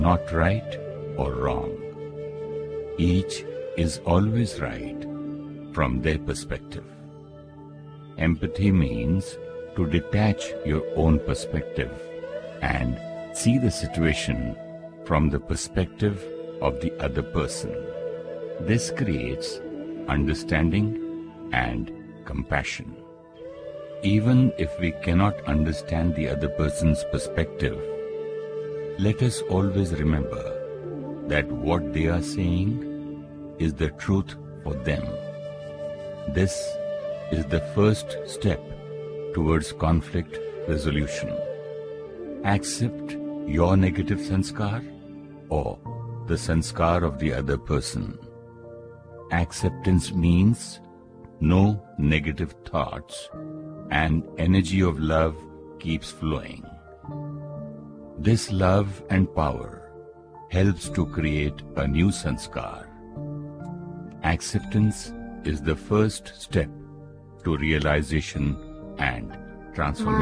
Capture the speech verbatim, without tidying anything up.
not right or wrong. Each is always right from their perspective. Empathy means to detach your own perspective and see the situation from the perspective of the other person. This creates understanding and compassion. Even if we cannot understand the other person's perspective, let us always remember that what they are saying is the truth for them. This is the first step towards conflict resolution. Accept your negative sanskar or the sanskar of the other person. Acceptance means no negative thoughts and energy of love keeps flowing. This love and power helps to create a new sanskar. Acceptance is the first step to realization and transformation.